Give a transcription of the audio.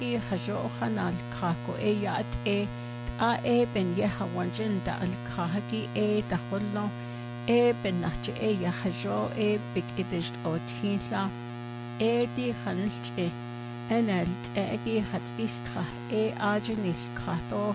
i hajohan al kako e yat a ben yehawanjin da al kahagi da hollo ben nache ya hajo big idist o tinla di hanilche enelt egi hat istra ajenil kato